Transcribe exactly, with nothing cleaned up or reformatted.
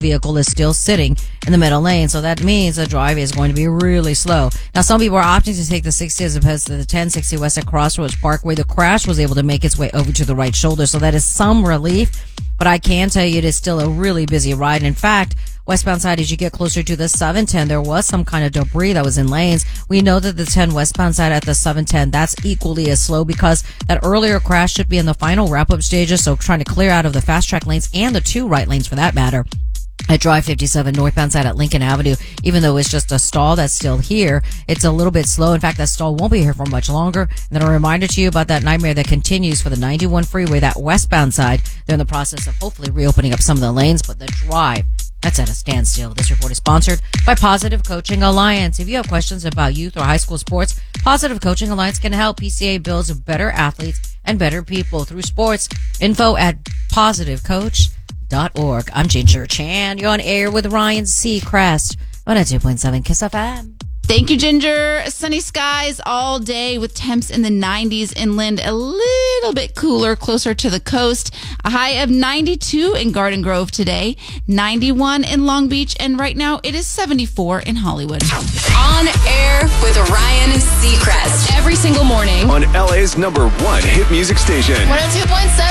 vehicle is still sitting in the middle lane. So that means the drive is going to be really slow. Now, some people are opting to take the sixty as opposed to the ten sixty west at Crossroads Parkway. The crash was able to make its way over to the right shoulder, so that is some relief. But I can tell you it is still a really busy ride. In fact, westbound side, as you get closer to the seven ten, there was some kind of debris that was in lanes. We know that the ten westbound side at the seven ten, that's equally as slow because that earlier crash should be in the final wrap-up stages, so trying to clear out of the fast-track lanes and the two right lanes for that matter. At Drive fifty-seven northbound side at Lincoln Avenue, even though it's just a stall that's still here, it's a little bit slow. In fact, that stall won't be here for much longer. And then a reminder to you about that nightmare that continues for the ninety-one freeway, that westbound side. They're in the process of hopefully reopening up some of the lanes, but the drive, that's at a standstill. This report is sponsored by Positive Coaching Alliance. If you have questions about youth or high school sports, Positive Coaching Alliance can help. P C A builds better athletes and better people through sports. Info at positive coach dot org. I'm Ginger Chan. You're on air with Ryan Seacrest on a two point seven Kiss F M. Thank you, Ginger. Sunny skies all day with temps in the nineties inland, a little bit cooler closer to the coast. A high of ninety-two in Garden Grove today, ninety-one in Long Beach, and right now it is seventy-four in Hollywood. On air with Ryan Seacrest every single morning on L A's number one hit music station. one oh two point seven